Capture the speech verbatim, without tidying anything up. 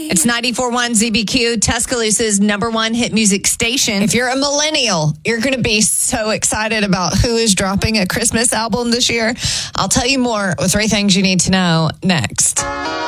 It's ninety-four point one Z B Q, Tuscaloosa's number one hit music station. If you're a millennial, you're going to be so excited about who is dropping a Christmas album this year. I'll tell you more with three things you need to know next.